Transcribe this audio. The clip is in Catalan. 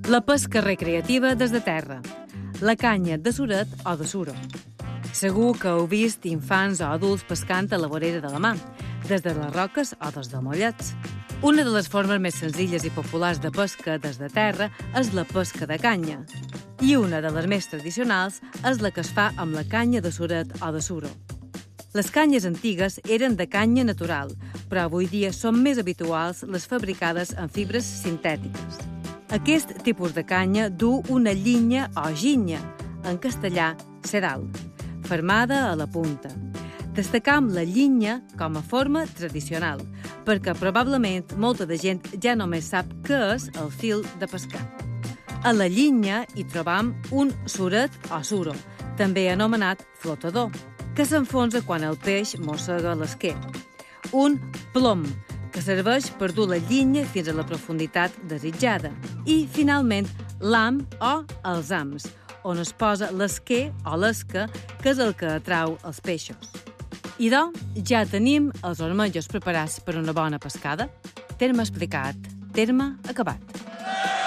La pesca recreativa des de terra, la canya de suret o de suro. Segur que heu vist infants o adults pescant a la vorera de la mà, des de les roques o des de mollets. Una de les formes més senzilles i populars de pesca des de terra és la pesca de canya. I una de les més tradicionals és la que es fa amb la canya de suret o de suro. Les canyes antigues eren de canya natural, però avui dia són més habituals les fabricades en fibres sintètiques. Aquest tipus de canya du una llinya o ginya, en castellà sedal, fermada a la punta. Destacam la llinya com a forma tradicional, perquè probablement molta de gent ja només sap què és el fil de pescar. A la llinya hi trobam un suret o suro, també anomenat flotador, que s'enfonsa quan el peix mossega l'esquer. Un plom, que serveix per dur la llinya fins a la profunditat desitjada. I, finalment, l'ham o els hams, on es posa l'esquer o l'esca, que és el que atrau els peixos. I ja tenim els ormejos preparats per una bona pescada. Terme explicat, terme acabat.